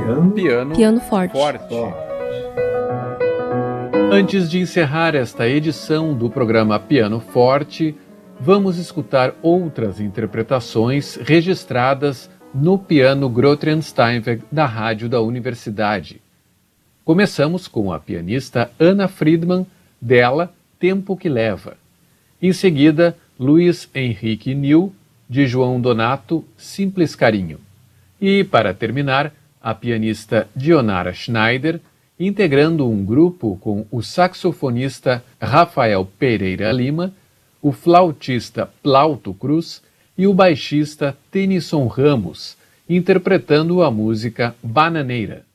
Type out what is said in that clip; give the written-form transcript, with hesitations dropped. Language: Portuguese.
Piano forte. Antes de encerrar esta edição do programa Piano Forte, vamos escutar outras interpretações registradas no piano Grotrian Steinweg da Rádio da Universidade. Começamos com a pianista Anna Friedman, dela Tempo que Leva. Em seguida, Luiz Henrique Nil, de João Donato, Simples Carinho. E, para terminar, a pianista Dionara Schneider, integrando um grupo com o saxofonista Rafael Pereira Lima, o flautista Plauto Cruz e o baixista Tennyson Ramos, interpretando a música Bananeira.